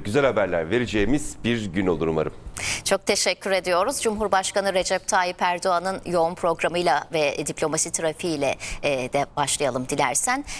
güzel haberler vereceğimiz bir gün olur umarım. Çok teşekkür ediyoruz. Cumhurbaşkanı Recep Tayyip Erdoğan'ın yoğun programıyla ve diplomasi trafiğiyle de başlayalım dilersen.